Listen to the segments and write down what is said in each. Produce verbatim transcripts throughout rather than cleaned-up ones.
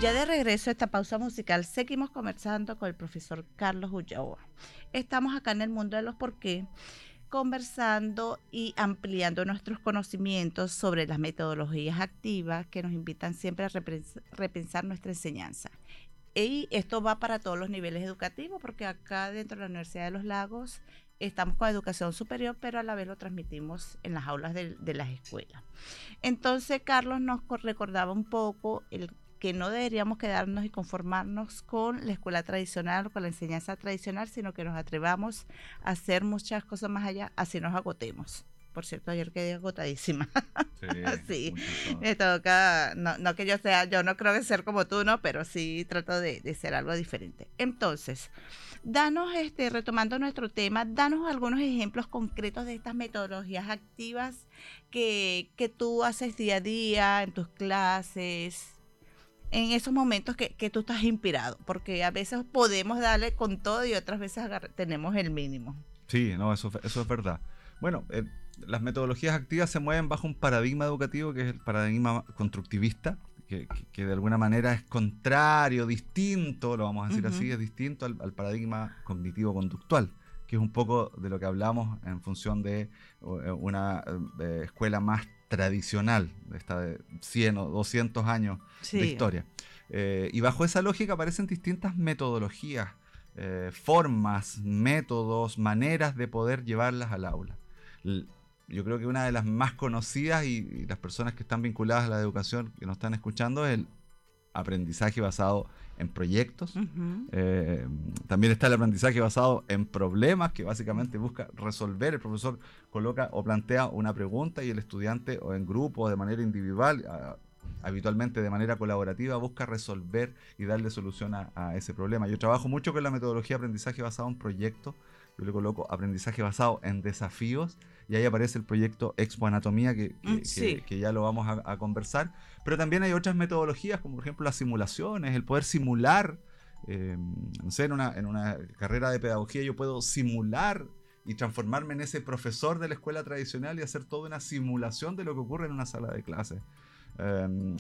Ya de regreso a esta pausa musical, seguimos conversando con el profesor Carlos Ulloa. Estamos acá en el mundo de los por qué, conversando y ampliando nuestros conocimientos sobre las metodologías activas que nos invitan siempre a repensar nuestra enseñanza. Y esto va para todos los niveles educativos, porque acá dentro de la Universidad de los Lagos estamos con educación superior, pero a la vez lo transmitimos en las aulas de, de las escuelas. Entonces, Carlos nos recordaba un poco el que no deberíamos quedarnos y conformarnos con la escuela tradicional o con la enseñanza tradicional, sino que nos atrevamos a hacer muchas cosas más allá, así nos agotemos. Por cierto, ayer quedé agotadísima. Sí, sí. Me toca, no, no que yo sea, yo no creo que ser como tú, ¿no? Pero sí trato de, de ser algo diferente. Entonces, danos, este, retomando nuestro tema, danos algunos ejemplos concretos de estas metodologías activas que, que tú haces día a día en tus clases, en esos momentos que, que tú estás inspirado, porque a veces podemos darle con todo y otras veces agar- tenemos el mínimo. Sí, no, eso, eso es verdad. Bueno, eh, las metodologías activas se mueven bajo un paradigma educativo que es el paradigma constructivista, que, que, que de alguna manera es contrario, distinto, lo vamos a decir uh-huh. así, es distinto al, al paradigma cognitivo-conductual, que es un poco de lo que hablamos en función de una eh, escuela más tradicional, esta de cien o doscientos años sí. de historia. Eh, y bajo esa lógica aparecen distintas metodologías, eh, formas, métodos, maneras de poder llevarlas al aula. L- Yo creo que una de las más conocidas y, y las personas que están vinculadas a la educación que nos están escuchando es el aprendizaje basado en proyectos. Uh-huh. Eh, también está el aprendizaje basado en problemas, que básicamente busca resolver. El profesor coloca o plantea una pregunta y el estudiante, o en grupo o de manera individual, a, habitualmente de manera colaborativa, busca resolver y darle solución a, a ese problema. Yo trabajo mucho con la metodología de aprendizaje basado en proyectos. Yo le coloco aprendizaje basado en desafíos y ahí aparece el proyecto Expo Anatomía que, que, sí. que, que ya lo vamos a, a conversar. Pero también hay otras metodologías como por ejemplo las simulaciones, el poder simular. Eh, no sé, en una, en una carrera de pedagogía yo puedo simular y transformarme en ese profesor de la escuela tradicional y hacer toda una simulación de lo que ocurre en una sala de clases. Eh,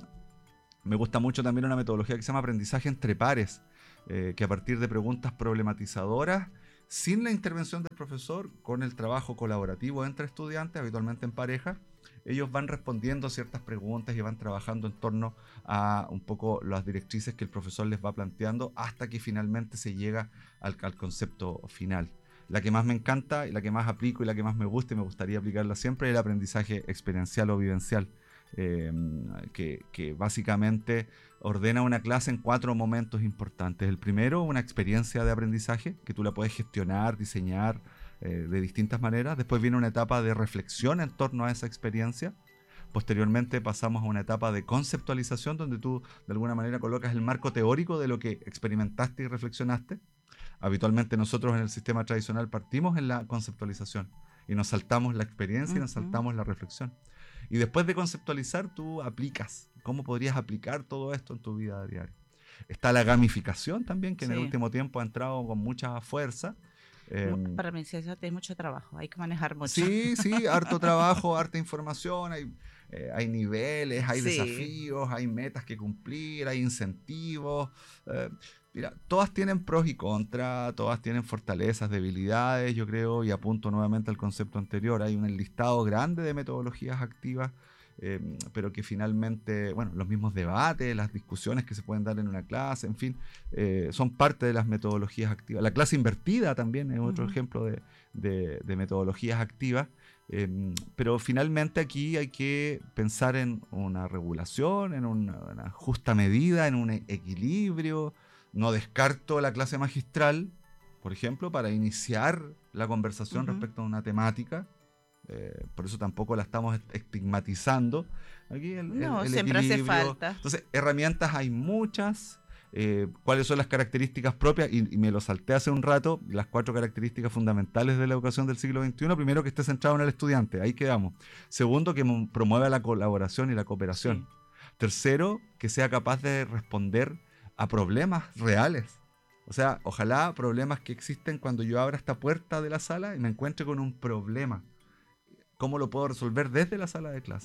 me gusta mucho también una metodología que se llama aprendizaje entre pares, eh, que a partir de preguntas problematizadoras, sin la intervención del profesor, con el trabajo colaborativo entre estudiantes, habitualmente en pareja, ellos van respondiendo ciertas preguntas y van trabajando en torno a un poco las directrices que el profesor les va planteando hasta que finalmente se llega al, al concepto final. La que más me encanta y la que más aplico y la que más me gusta y me gustaría aplicarla siempre es el aprendizaje experiencial o vivencial. Eh, que, que básicamente ordena una clase en cuatro momentos importantes. El primero, una experiencia de aprendizaje que tú la puedes gestionar, diseñar eh, de distintas maneras. Después viene una etapa de reflexión en torno a esa experiencia. Posteriormente pasamos a una etapa de conceptualización donde tú de alguna manera colocas el marco teórico de lo que experimentaste y reflexionaste. Habitualmente nosotros en el sistema tradicional partimos en la conceptualización y nos saltamos la experiencia uh-huh. y nos saltamos la reflexión. Y después de conceptualizar, tú aplicas. ¿Cómo podrías aplicar todo esto en tu vida diaria? Está la gamificación también, que sí. en el último tiempo ha entrado con mucha fuerza. Eh, Para mí sí, eso tiene mucho trabajo, hay que manejar mucho. Sí, sí, harto trabajo, harta información, hay, eh, hay niveles, hay sí. desafíos, hay metas que cumplir, hay incentivos. Eh, mira, todas tienen pros y contras, todas tienen fortalezas, debilidades, yo creo, y apunto nuevamente al concepto anterior. Hay un listado grande de metodologías activas, eh, pero que finalmente, bueno, los mismos debates, las discusiones que se pueden dar en una clase, en fin, eh, son parte de las metodologías activas. La clase invertida también es otro uh-huh. ejemplo de, de, de metodologías activas, eh, pero finalmente aquí hay que pensar en una regulación, en una, una justa medida, en un equilibrio. No descarto la clase magistral, por ejemplo, para iniciar la conversación uh-huh. respecto a una temática. Eh, por eso tampoco la estamos estigmatizando. Aquí el, no, el, el siempre hace falta. Entonces, herramientas hay muchas. Eh, ¿Cuáles son las características propias? Y, y me lo salté hace un rato, las cuatro características fundamentales de la educación del siglo veintiuno. Primero, que esté centrado en el estudiante, ahí quedamos. Segundo, que promueva la colaboración y la cooperación. Sí. Tercero, que sea capaz de responder a problemas reales. O sea, ojalá problemas que existen cuando yo abra esta puerta de la sala y me encuentre con un problema. ¿Cómo lo puedo resolver desde la sala de clase?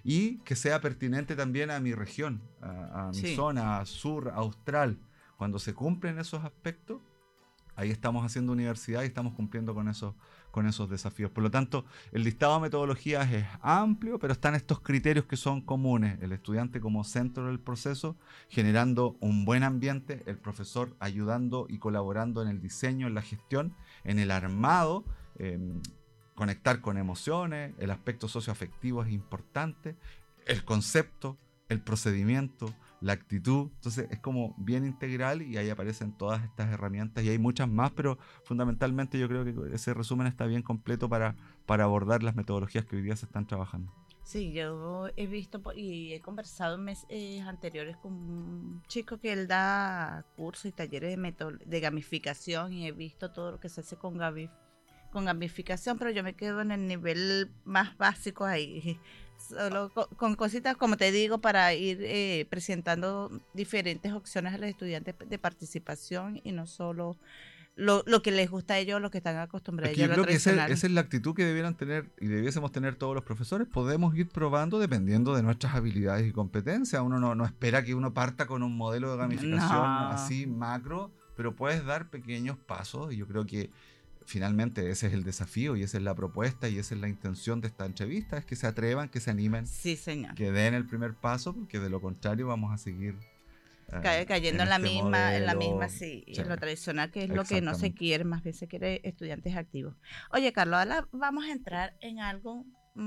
y que sea pertinente también a mi región, a, a mi Sí. zona sur austral. Cuando se cumplen esos aspectos, ahí estamos haciendo universidad y estamos cumpliendo con esos, con esos desafíos. Por lo tanto, el listado de metodologías es amplio, pero están estos criterios que son comunes. El estudiante como centro del proceso, generando un buen ambiente, el profesor ayudando y colaborando en el diseño, en la gestión, en el armado, eh, conectar con emociones, el aspecto socioafectivo es importante, el concepto, el procedimiento, la actitud. Entonces es como bien integral y ahí aparecen todas estas herramientas y hay muchas más, pero fundamentalmente yo creo que ese resumen está bien completo para, para abordar las metodologías que hoy día se están trabajando. Sí, yo he visto po- y he conversado en meses anteriores con un chico que él da cursos y talleres de, meto- de gamificación y he visto todo lo que se hace con, gami- con gamificación, pero yo me quedo en el nivel más básico ahí, solo co- con, cositas, como te digo, para ir eh, presentando diferentes opciones a los estudiantes de participación y no solo lo, lo que les gusta a ellos, lo que están Es acostumbrados que ellos yo a lo creo que ese- tradicional. esa es la actitud que debieran tener y debiésemos tener todos los profesores. Podemos ir probando dependiendo de nuestras habilidades y competencias. Uno no, no espera que uno parta con un modelo de gamificación No. así macro, pero puedes dar pequeños pasos y yo creo que finalmente ese es el desafío y esa es la propuesta y esa es la intención de esta entrevista, es que se atrevan, que se animen, Sí, señor. que den el primer paso, porque de lo contrario vamos a seguir eh, Cae cayendo en en la este misma, en la misma, modelo. sí, Sí, en lo tradicional, que es lo que no se exactamente. quiere, más bien se quiere estudiantes activos. Oye, Carlos, ahora vamos a entrar en algo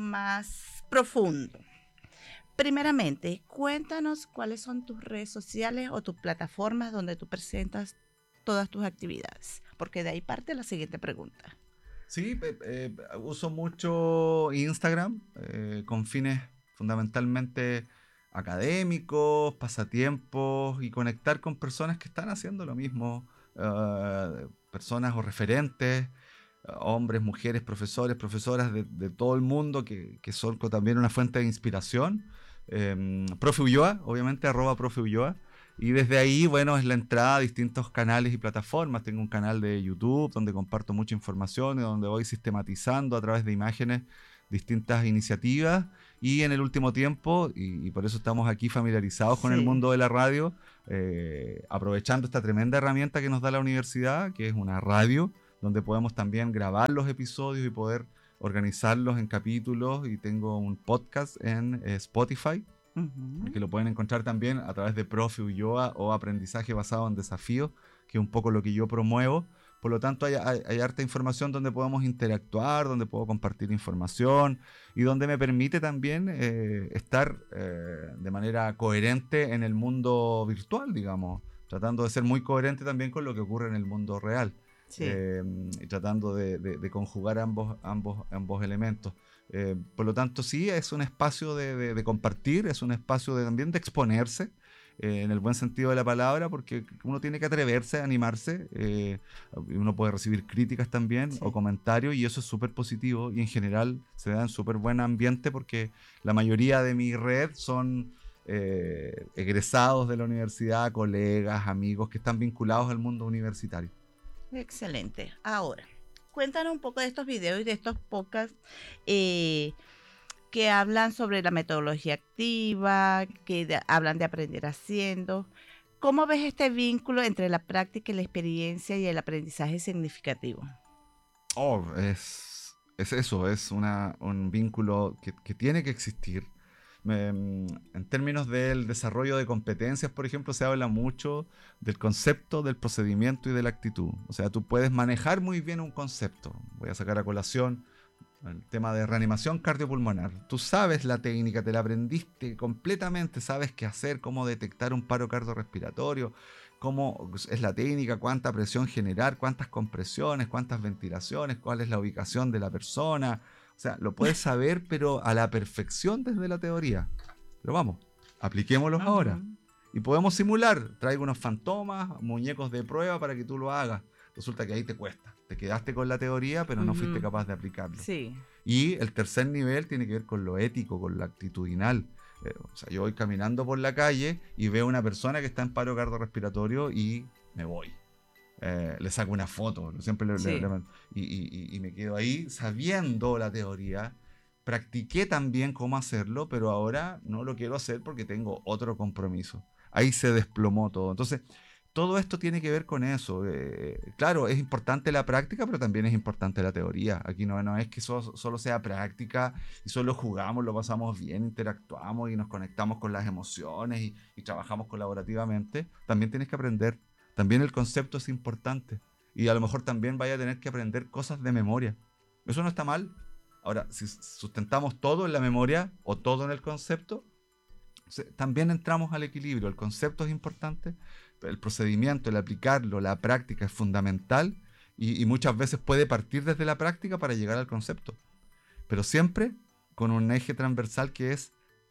más profundo. Primeramente, cuéntanos cuáles son tus redes sociales o tus plataformas donde tú presentas todas tus actividades, porque de ahí parte la siguiente pregunta. Sí, eh, eh, uso mucho Instagram eh, con fines fundamentalmente académicos, pasatiempos y conectar con personas que están haciendo lo mismo, eh, personas o referentes, eh, hombres, mujeres, profesores, profesoras de, de todo el mundo que, que son co- también una fuente de inspiración. Eh, Profe Ulloa, obviamente, arroba Profe Ulloa. Y desde ahí, bueno, es la entrada a distintos canales y plataformas. Tengo un canal de YouTube donde comparto mucha información y donde voy sistematizando a través de imágenes distintas iniciativas. Y en el último tiempo, y, y por eso estamos aquí familiarizados con el Sí, mundo de la radio, eh, aprovechando esta tremenda herramienta que nos da la universidad, que es una radio, donde podemos también grabar los episodios y poder organizarlos en capítulos. Y tengo un podcast en eh, Spotify, ujú, que lo pueden encontrar también a través de Profe Ulloa o Aprendizaje Basado en Desafíos, que es un poco lo que yo promuevo. Por lo tanto, hay, hay, hay harta información donde podemos interactuar, donde puedo compartir información y donde me permite también eh, estar eh, de manera coherente en el mundo virtual, digamos, tratando de ser muy coherente también con lo que ocurre en el mundo real. sí. Eh, y tratando de, de, de conjugar ambos, ambos, ambos elementos. Eh, por lo tanto, sí, es un espacio de, de, de compartir, es un espacio de, también de exponerse, eh, en el buen sentido de la palabra, porque uno tiene que atreverse, animarse, eh, uno puede recibir críticas también o Sí. comentarios y eso es súper positivo y en general se da en súper buen ambiente porque la mayoría de mi red son eh, egresados de la universidad, colegas, amigos que están vinculados al mundo universitario. Excelente. Ahora, cuéntanos un poco de estos videos y de estos podcasts eh, que hablan sobre la metodología activa, que de- hablan de aprender haciendo. ¿Cómo ves este vínculo entre la práctica y la experiencia y el aprendizaje significativo? Oh, es, es eso, es una, un vínculo que, que tiene que existir. Me- en términos del desarrollo de competencias, por ejemplo, se habla mucho del concepto, del procedimiento y de la actitud. O sea, tú puedes manejar muy bien un concepto. Voy a sacar a colación el tema de reanimación cardiopulmonar. Tú sabes la técnica, te la aprendiste completamente, sabes qué hacer, cómo detectar un paro cardiorrespiratorio, cómo es la técnica, cuánta presión generar, cuántas compresiones, cuántas ventilaciones, cuál es la ubicación de la persona. O sea, lo puedes saber, pero a la perfección desde la teoría. Pero vamos, apliquémoslos ahora. Ujú. Y podemos simular. Traigo unos fantomas, muñecos de prueba para que tú lo hagas. Resulta que ahí te cuesta. Te quedaste con la teoría, pero no fuiste Ujú. capaz de aplicarlo. Sí, Y el tercer nivel tiene que ver con lo ético, con lo actitudinal. Eh, o sea, yo voy caminando por la calle y veo una persona que está en paro cardiorrespiratorio y me voy. Eh, le saco una foto, siempre le- le- sí. le- y, y- y me quedo ahí sabiendo la teoría, practiqué también cómo hacerlo, pero ahora no lo quiero hacer porque tengo otro compromiso. Ahí se desplomó todo. Entonces, todo esto tiene que ver con eso. Eh, claro, es importante la práctica, pero también es importante la teoría. Aquí no, no es que so- solo sea práctica y solo jugamos, lo pasamos bien, interactuamos y nos conectamos con las emociones y, y trabajamos colaborativamente. También tienes que aprender. También el concepto es importante. Y a lo mejor también vaya a tener que aprender cosas de memoria. Eso no está mal. Ahora, si sustentamos todo en la memoria o todo en el concepto, también entramos al equilibrio. El concepto es importante, el procedimiento, el aplicarlo, la práctica es fundamental y, y muchas veces puede partir desde la práctica para llegar al concepto. Pero siempre con un eje transversal que es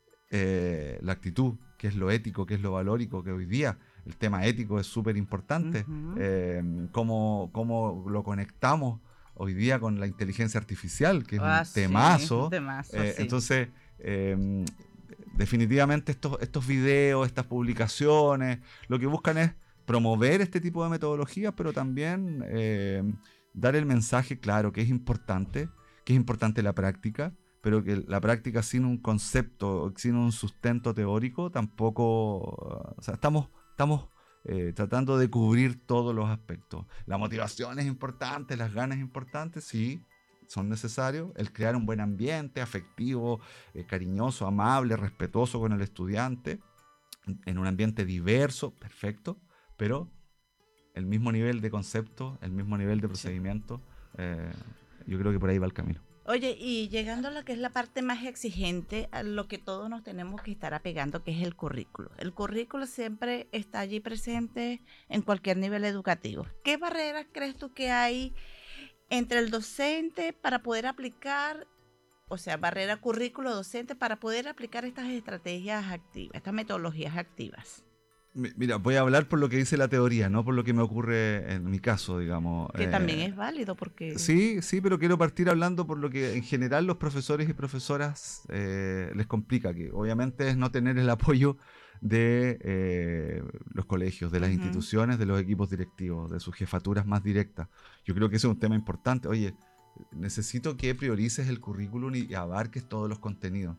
eh, la actitud, que es lo ético, que es lo valórico, que hoy día el tema ético es súper importante. Uh-huh. eh, cómo, cómo lo conectamos hoy día con la inteligencia artificial, que es ah, un temazo. Sí, temazo eh, sí. Entonces, eh, definitivamente estos, estos videos, estas publicaciones, lo que buscan es promover este tipo de metodologías, pero también eh, dar el mensaje claro que es importante, que es importante la práctica, pero que la práctica sin un concepto, sin un sustento teórico, tampoco, o sea, estamos, estamos eh, tratando de cubrir todos los aspectos. La motivación es importante, las ganas es importante, sí, son necesarios, el crear un buen ambiente afectivo, eh, cariñoso, amable, respetuoso con el estudiante, en un ambiente diverso, perfecto, pero el mismo nivel de concepto, el mismo nivel de procedimiento, eh, yo creo que por ahí va el camino. Oye, y llegando a lo que es la parte más exigente, a lo que todos nos tenemos que estar apegando, que es el currículo. El currículo siempre está allí presente en cualquier nivel educativo. ¿Qué barreras crees tú que hay entre el docente para poder aplicar, o sea, barrera currículo docente para poder aplicar estas estrategias activas, estas metodologías activas? Mira, voy a hablar por lo que dice la teoría, no por lo que me ocurre en mi caso, digamos. Que eh, también es válido porque... Sí, sí, pero quiero partir hablando por lo que en general los profesores y profesoras eh, les complica, que obviamente es no tener el apoyo de eh, los colegios, de las uh-huh. instituciones, de los equipos directivos, de sus jefaturas más directas. Yo creo que ese es un tema importante. Oye, necesito que priorices el currículum y abarques todos los contenidos.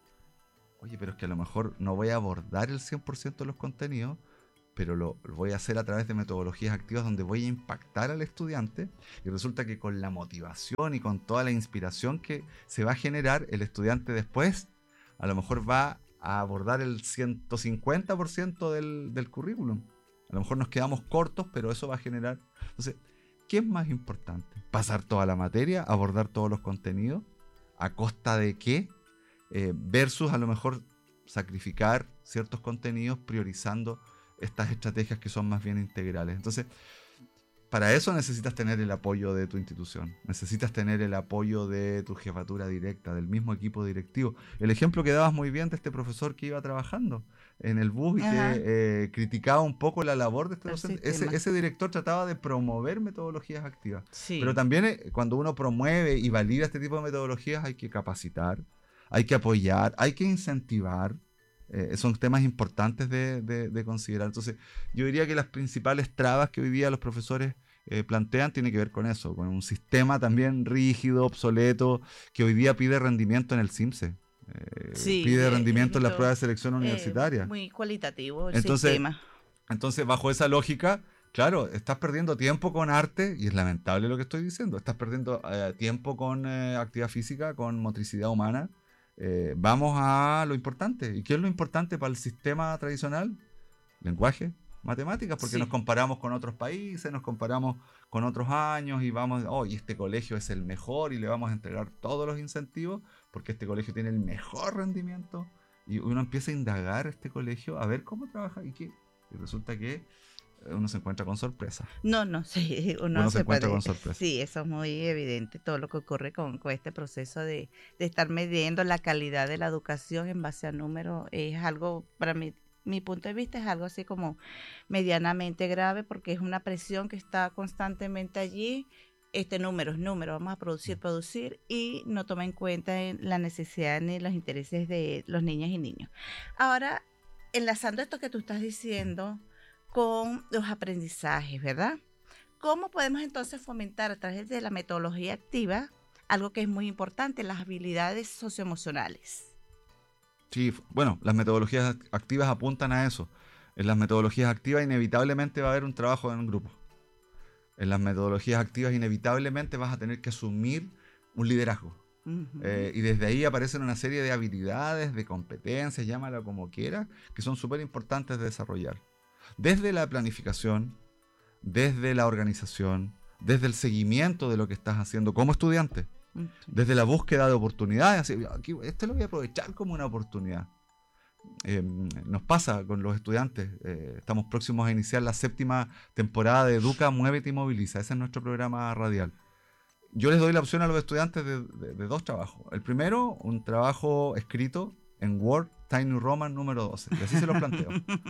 Oye, pero es que a lo mejor no voy a abordar el cien por ciento de los contenidos, pero lo, lo voy a hacer a través de metodologías activas donde voy a impactar al estudiante y resulta que con la motivación y con toda la inspiración que se va a generar, el estudiante después a lo mejor va a abordar el ciento cincuenta por ciento del, del currículum. A lo mejor nos quedamos cortos, pero eso va a generar... Entonces, ¿qué es más importante? ¿Pasar toda la materia? ¿Abordar todos los contenidos? ¿A costa de qué? Eh, versus a lo mejor sacrificar ciertos contenidos priorizando estas estrategias que son más bien integrales. Entonces, para eso necesitas tener el apoyo de tu institución, necesitas tener el apoyo de tu jefatura directa, del mismo equipo directivo. El ejemplo que dabas muy bien de este profesor que iba trabajando en el bus y Ajá. que eh, criticaba un poco la labor de este docente. Ese, ese director trataba de promover metodologías activas. Sí. Pero también eh, cuando uno promueve y valida este tipo de metodologías hay que capacitar, hay que apoyar, hay que incentivar. Eh, son temas importantes de, de, de considerar. Entonces, yo diría que las principales trabas que hoy día los profesores eh, plantean tienen que ver con eso, con un sistema también rígido, obsoleto, que hoy día pide rendimiento en el CIMSE. Eh, sí, pide rendimiento en las pruebas de selección universitaria. Eh, muy cualitativo el entonces, sistema. Entonces, bajo esa lógica, claro, estás perdiendo tiempo con arte, y es lamentable lo que estoy diciendo, estás perdiendo eh, tiempo con eh, actividad física, con motricidad humana. Eh, vamos a lo importante. ¿Y qué es lo importante para el sistema tradicional? Lenguaje, matemáticas, porque sí. nos comparamos con otros países, nos comparamos con otros años y vamos, oh, y este colegio es el mejor y le vamos a entregar todos los incentivos porque este colegio tiene el mejor rendimiento y uno empieza a indagar este colegio a ver cómo trabaja y qué. Y resulta que uno se encuentra con sorpresa. No, no, sí, uno, uno se, se encuentra puede, con sorpresa. Sí, eso es muy evidente, todo lo que ocurre con, con este proceso de, de estar midiendo la calidad de la educación en base a números. Es algo, para mí, mi punto de vista, es algo así como medianamente grave porque es una presión que está constantemente allí. Este número es número, vamos a producir, producir y no toma en cuenta la necesidad ni los intereses de los niñas y niños. Ahora, enlazando esto que tú estás diciendo con los aprendizajes, ¿verdad? ¿Cómo podemos entonces fomentar a través de la metodología activa algo que es muy importante, las habilidades socioemocionales. Sí, bueno, las metodologías activas apuntan a eso. En las metodologías activas inevitablemente va a haber un trabajo en grupo. En las metodologías activas inevitablemente vas a tener que asumir un liderazgo. Uh-huh. eh, y desde ahí aparecen una serie de habilidades, de competencias, llámalo como quieras, que son súper importantes de desarrollar. Desde la planificación, desde la organización, desde el seguimiento de lo que estás haciendo como estudiante, uh-huh. desde la búsqueda de oportunidades. Así, aquí, esto lo voy a aprovechar como una oportunidad. Eh, nos pasa con los estudiantes, eh, estamos próximos a iniciar la séptima temporada de Educa, Muévete y Moviliza. Ese es nuestro programa radial. Yo les doy la opción a los estudiantes de, de, de dos trabajos. El primero, un trabajo escrito en Word, Tiny Roman número doce, y así se lo planteo.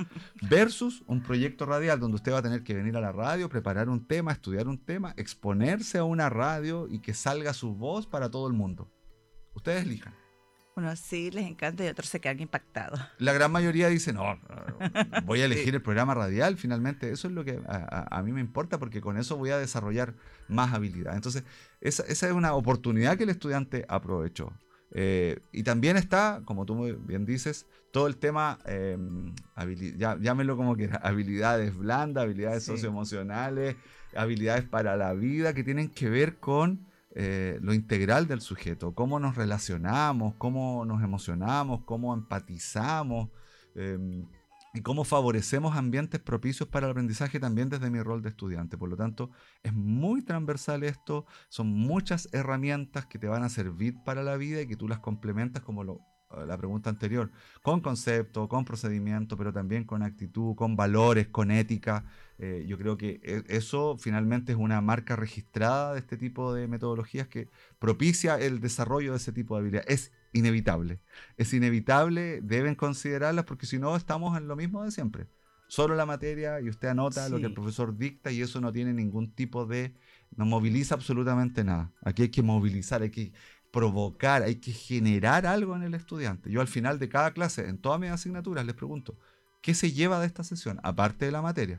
Versus un proyecto radial donde usted va a tener que venir a la radio, preparar un tema, estudiar un tema, exponerse a una radio y que salga su voz para todo el mundo. Ustedes elijan. Unos sí les encanta y otros se quedan impactados. La gran mayoría dice, no, voy a elegir sí. el programa radial, finalmente. Eso es lo que a, a, a mí me importa, porque con eso voy a desarrollar más habilidades. Entonces, esa, esa es una oportunidad que el estudiante aprovechó. Eh, y también está, como tú muy bien dices, todo el tema, eh, habili- ya, llámenlo como quieras, habilidades blandas, habilidades sí. socioemocionales, habilidades para la vida, que tienen que ver con Eh, lo integral del sujeto, cómo nos relacionamos, cómo nos emocionamos, cómo empatizamos eh, y cómo favorecemos ambientes propicios para el aprendizaje también desde mi rol de estudiante. Por lo tanto, es muy transversal esto, son muchas herramientas que te van a servir para la vida y que tú las complementas, como lo, la pregunta anterior, con concepto, con procedimiento, pero también con actitud, con valores, con ética. Eh, yo creo que eso finalmente es una marca registrada de este tipo de metodologías que propicia el desarrollo de ese tipo de habilidades. Es inevitable, es inevitable, deben considerarlas, porque si no estamos en lo mismo de siempre. Solo la materia y usted anota sí. lo que el profesor dicta, y eso no tiene ningún tipo de, no moviliza absolutamente nada. Aquí hay que movilizar, hay que provocar, hay que generar algo en el estudiante. Yo al final de cada clase, en todas mis asignaturas, les pregunto, ¿qué se lleva de esta sesión? Aparte de la materia.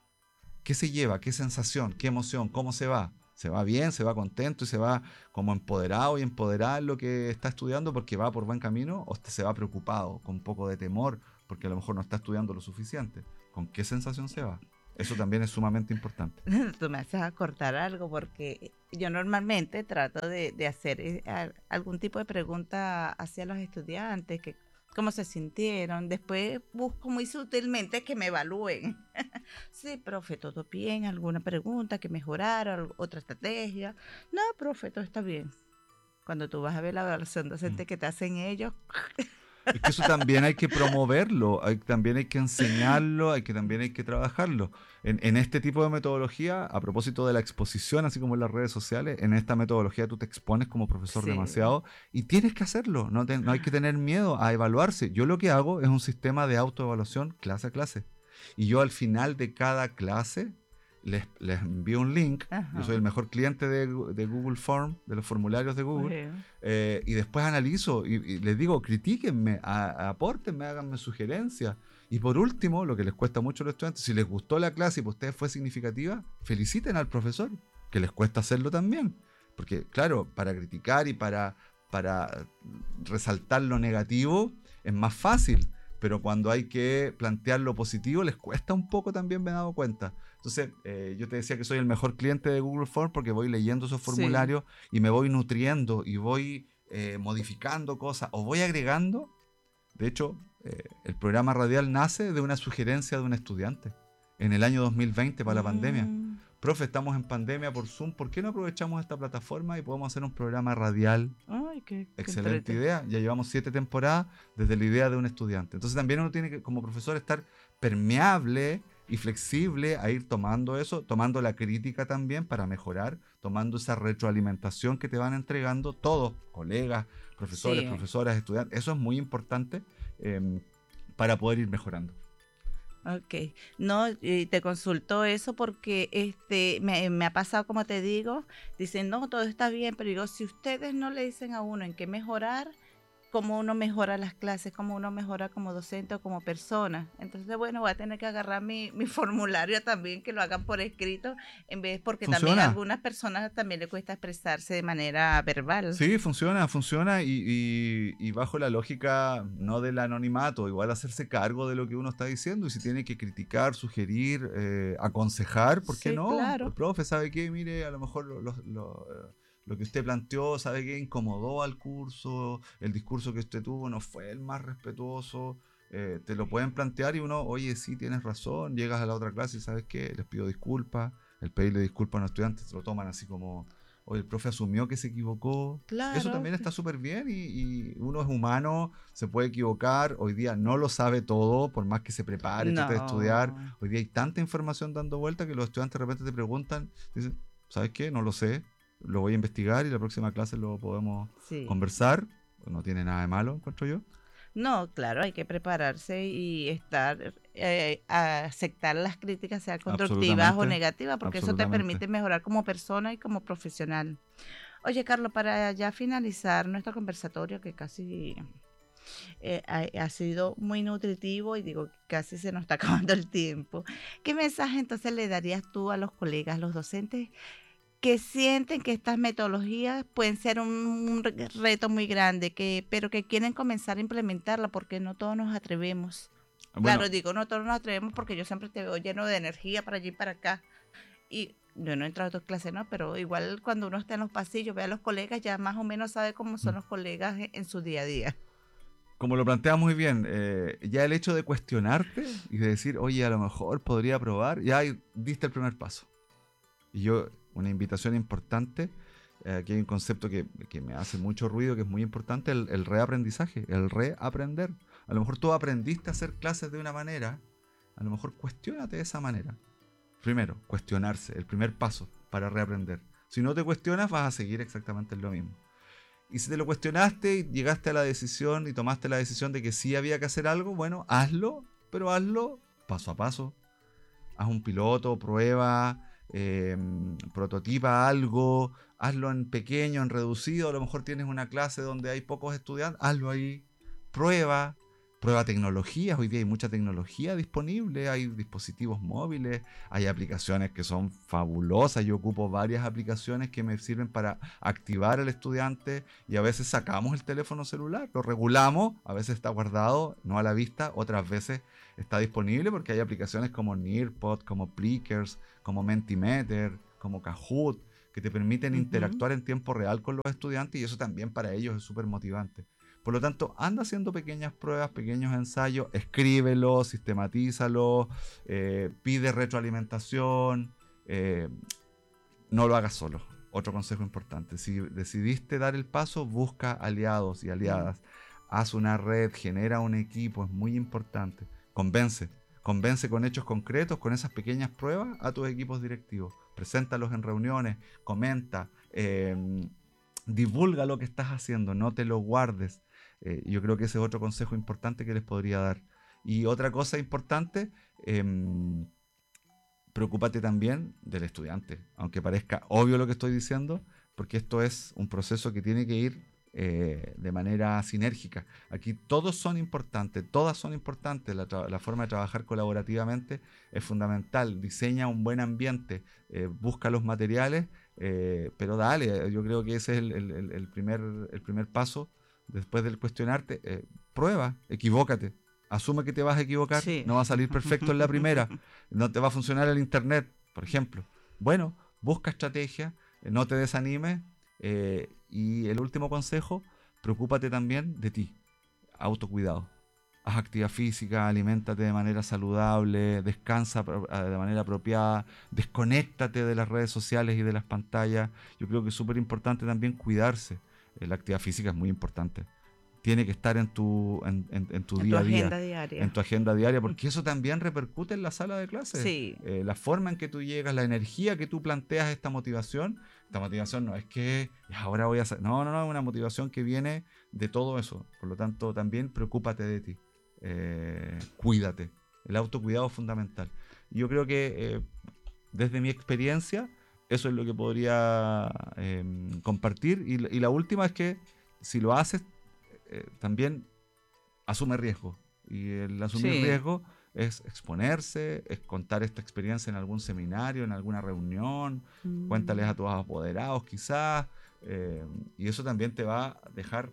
¿Qué se lleva? ¿Qué sensación? ¿Qué emoción? ¿Cómo se va? ¿Se va bien? ¿Se va contento? ¿Y se va como empoderado y empoderada en lo que está estudiando porque va por buen camino? ¿O se va preocupado, con un poco de temor, porque a lo mejor no está estudiando lo suficiente? ¿Con qué sensación se va? Eso también es sumamente importante. Tú me haces acordar algo, porque yo normalmente trato de, de hacer algún tipo de pregunta hacia los estudiantes, que cómo se sintieron. Después busco muy sutilmente que me evalúen. Sí, profe, todo bien, alguna pregunta que mejorar, otra estrategia. No, profe, todo está bien. Cuando tú vas a ver la evaluación docente que te hacen ellos... Es que eso también hay que promoverlo, hay, también hay que enseñarlo, hay que, también hay que trabajarlo. En, en este tipo de metodología, a propósito de la exposición, así como en las redes sociales, en esta metodología tú te expones como profesor sí. demasiado y tienes que hacerlo, no, te, no hay que tener miedo a evaluarse. Yo lo que hago es un sistema de autoevaluación clase a clase. Y yo al final de cada clase les, les envío un link. Ajá. Yo soy el mejor cliente de, de Google Form, de los formularios de Google. Okay. Eh, y después analizo y, y les digo, critíquenme, a, apórtenme, háganme sugerencias. Y por último, lo que les cuesta mucho a los estudiantes, si les gustó la clase y para ustedes fue significativa, feliciten al profesor, que les cuesta hacerlo también. Porque claro, para criticar y para, para resaltar lo negativo es más fácil. Pero cuando hay que plantear lo positivo les cuesta un poco también, me he dado cuenta. Entonces, eh, yo te decía que soy el mejor cliente de Google Forms porque voy leyendo esos formularios sí. y me voy nutriendo y voy eh, modificando cosas o voy agregando. De hecho, eh, el programa radial nace de una sugerencia de un estudiante en el año dos mil veinte para mm. la pandemia. Profe, estamos en pandemia por Zoom, ¿por qué no aprovechamos esta plataforma y podemos hacer un programa radial? Ay, qué, qué Excelente idea. Ya llevamos siete temporadas desde la idea de un estudiante. Entonces también uno tiene que, como profesor, estar permeable y flexible a ir tomando eso, tomando la crítica también para mejorar, tomando esa retroalimentación que te van entregando todos, colegas, profesores, sí. profesoras, estudiantes. Eso es muy importante eh, para poder ir mejorando. Ok, no, y te consulto eso porque este me, me ha pasado, como te digo, dicen, no, todo está bien, pero digo, si ustedes no le dicen a uno en qué mejorar, cómo uno mejora las clases, cómo uno mejora como docente o como persona. Entonces, bueno, voy a tener que agarrar mi, mi formulario también, que lo hagan por escrito, en vez, porque también a Funciona. algunas personas también le cuesta expresarse de manera verbal. Sí, funciona, funciona y, y- y bajo la lógica no del anonimato, igual hacerse cargo de lo que uno está diciendo y si tiene que criticar, sugerir, eh, aconsejar, ¿por qué Sí, no? claro. El profe, ¿sabe qué? Mire, a lo mejor lo, lo- lo, eh, lo que usted planteó, ¿sabe qué? Incomodó al curso, el discurso que usted tuvo no fue el más respetuoso. Eh, te lo pueden plantear y uno, oye, sí, tienes razón, llegas a la otra clase y ¿sabes qué? Les pido disculpas. El pedirle disculpas a los estudiantes lo toman así como o el profe asumió que se equivocó. Eso Claro, también está súper bien y, y uno es humano, se puede equivocar. Hoy día no lo sabe todo, por más que se prepare, trate de estudiar. no, Hoy día hay tanta información dando vuelta que los estudiantes de repente te preguntan, dicen, ¿sabes qué? No lo sé, lo voy a investigar y la próxima clase lo podemos sí. conversar. No tiene nada de malo, encuentro yo. No, claro, hay que prepararse y estar, eh, a aceptar las críticas, sean constructivas o Absolutamente, negativas, porque eso te absolutamente. permite mejorar como persona y como profesional. Oye, Carlos, para ya finalizar nuestro conversatorio, que casi eh, ha, ha sido muy nutritivo y digo, casi se nos está acabando el tiempo, ¿qué mensaje entonces le darías tú a los colegas, los docentes, que sienten que estas metodologías pueden ser un, un re- reto muy grande, que, pero que quieren comenzar a implementarla porque no todos nos atrevemos? Bueno, Claro, digo, no todos nos atrevemos porque yo siempre te veo lleno de energía para allí y para acá. Y yo no he entrado a tus clases, ¿no? Pero igual cuando uno está en los pasillos, ve a los colegas, ya más o menos sabe cómo son los colegas en, en su día a día. como lo planteas muy bien, eh, ya el hecho de cuestionarte y de decir, oye, a lo mejor podría probar, ya ahí diste el primer paso. Y yo, una invitación importante, eh, aquí hay un concepto que, que me hace mucho ruido, que es muy importante, el, el reaprendizaje, el reaprender. A lo mejor tú aprendiste a hacer clases de una manera, a lo mejor cuestiónate de esa manera. Primero, cuestionarse, el primer paso para reaprender. Si no te cuestionas, vas a seguir exactamente en lo mismo. Y si te lo cuestionaste y llegaste a la decisión y tomaste la decisión de que sí había que hacer algo, bueno, hazlo, pero hazlo paso a paso. Haz un piloto, prueba, eh, prototipa algo, hazlo en pequeño, en reducido. A lo mejor tienes una clase donde hay pocos estudiantes, hazlo ahí. Prueba, prueba tecnologías. Hoy día hay mucha tecnología disponible, hay dispositivos móviles, hay aplicaciones que son fabulosas. Yo ocupo varias aplicaciones que me sirven para activar al estudiante y a veces sacamos el teléfono celular, lo regulamos, a veces está guardado, no a la vista, otras veces está disponible porque hay aplicaciones como Nearpod, como Plickers, como Mentimeter, como Kahoot, que te permiten Ujú. interactuar en tiempo real con los estudiantes y eso también para ellos es súper motivante. Por lo tanto, anda haciendo pequeñas pruebas, pequeños ensayos, escríbelo, sistematízalo, eh, pide retroalimentación, eh, no lo hagas solo. Otro consejo importante, si decidiste dar el paso, busca aliados y Sí. aliadas. Haz una red, genera un equipo, es muy importante. Convence, convence con hechos concretos, con esas pequeñas pruebas a tus equipos directivos. Preséntalos en reuniones, comenta, eh, divulga lo que estás haciendo, no te lo guardes. Eh, yo creo que ese es otro consejo importante que les podría dar. Y otra cosa importante, eh, preocúpate también del estudiante, aunque parezca obvio lo que estoy diciendo, porque esto es un proceso que tiene que ir eh, de manera sinérgica. Aquí todos son importantes, todas son importantes, la, la, forma de trabajar colaborativamente es fundamental, diseña un buen ambiente, eh, busca los materiales, eh, pero dale, yo creo que ese es el, el, el, primer, el primer paso, después del cuestionarte, eh, prueba, equivócate. Asume que te vas a equivocar, Sí. no va a salir perfecto en la primera, no te va a funcionar el internet, por ejemplo. Bueno, busca estrategia, eh, no te desanimes. Eh, y el último consejo, preocúpate también de ti. Autocuidado. Haz actividad física, aliméntate de manera saludable, descansa de manera apropiada, desconéctate de las redes sociales y de las pantallas. Yo creo que es súper importante también cuidarse. Eh, la actividad física es muy importante. Tiene que estar en tu, en, en, en tu En tu día a día, agenda en diaria. tu agenda diaria, porque eso también repercute en la sala de clases. Sí. Eh, la forma en que tú llegas, la energía que tú planteas esta motivación, esta motivación no es que ahora voy a hacer, no, no, no, es una motivación que viene de todo eso. Por lo tanto, también preocúpate de ti, eh, cuídate. El autocuidado es fundamental. Yo creo que eh, desde mi experiencia, eso es lo que podría eh, compartir. Y, y la última es que si lo haces, eh, también asume riesgo. Y el asumir Sí. riesgo es exponerse, es contar esta experiencia en algún seminario, en alguna reunión, Mm. cuéntales a tus apoderados quizás, eh, y eso también te va a dejar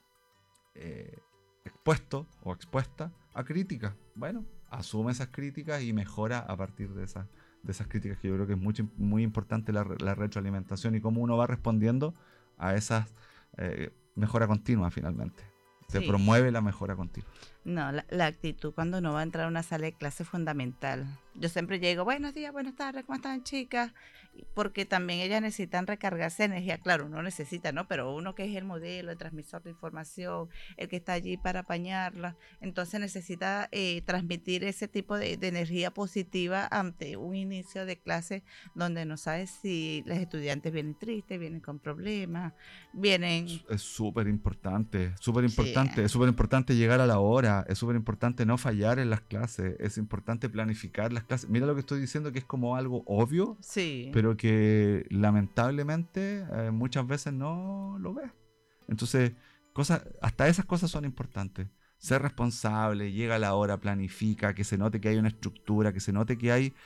eh, expuesto o expuesta a críticas. Bueno, asume esas críticas y mejora a partir de esas, de esas críticas, que yo creo que es muy, muy importante la, la retroalimentación y cómo uno va respondiendo a esas eh, mejora continua finalmente. Se Sí. promueve la mejora continua. No, la, la actitud cuando uno va a entrar a una sala de clase es fundamental. Yo siempre llego, buenos días, buenas tardes, ¿cómo están, chicas? Porque también ellas necesitan recargarse de energía. Claro, uno necesita, ¿no? Pero uno que es el modelo, el transmisor de información, el que está allí para apañarla, entonces necesita eh, transmitir ese tipo de, de energía positiva ante un inicio de clase donde no sabes si los estudiantes vienen tristes, vienen con problemas, vienen... Es súper importante, súper Sí. importante, es súper importante llegar a la hora, es súper importante no fallar en las clases, es importante planificar las clases. Mira lo que estoy diciendo, que es como algo obvio, Sí. pero que lamentablemente eh, muchas veces no lo ves. Entonces, cosas, hasta esas cosas son importantes. Ser responsable, llega a la hora, planifica, que se note que hay una estructura, que se note que hay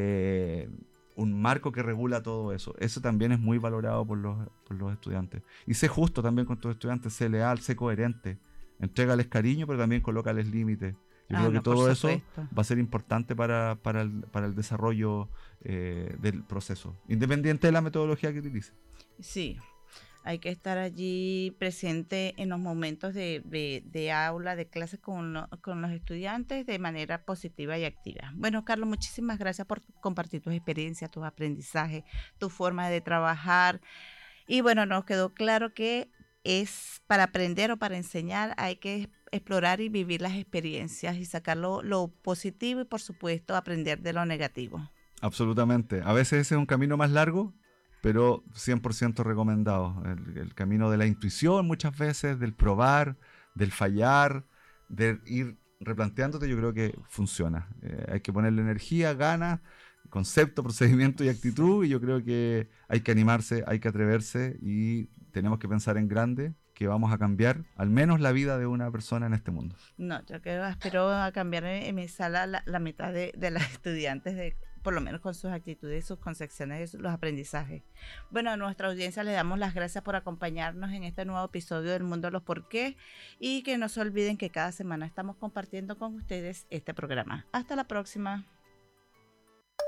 eh, un marco que regula todo eso. Eso también es muy valorado por los, por los estudiantes. Y sé justo también con tus estudiantes, sé leal, sé coherente. Entrégales cariño, pero también colócales límites. Yo Ah, creo que no, por todo eso supuesto. va a ser importante para, para, el, para el desarrollo eh, del proceso, independiente de la metodología que utilice. Sí, hay que estar allí presente en los momentos de, de, de aula, de clase con, lo- con los estudiantes de manera positiva y activa. Bueno, Carlos, muchísimas gracias por compartir tus experiencias, tus aprendizajes, tu forma de trabajar. Y bueno, nos quedó claro que es para aprender o para enseñar hay que explorar y vivir las experiencias y sacar lo, lo positivo y por supuesto aprender de lo negativo. Absolutamente. A veces ese es un camino más largo, pero cien por ciento recomendado. El, el camino de la intuición muchas veces, del probar, del fallar, de ir replanteándote, yo creo que funciona. Eh, hay que ponerle energía, ganas, concepto, procedimiento y actitud, y yo creo que hay que animarse, hay que atreverse y tenemos que pensar en grande, que vamos a cambiar al menos la vida de una persona en este mundo. No, yo que espero a cambiar en, en mi sala la, la mitad de, de las estudiantes, de, por lo menos con sus actitudes, sus concepciones, los aprendizajes. Bueno, a nuestra audiencia le damos las gracias por acompañarnos en este nuevo episodio del Mundo de los Porqués y que no se olviden que cada semana estamos compartiendo con ustedes este programa. Hasta la próxima.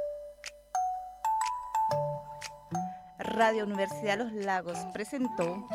Radio Universidad Los Lagos presentó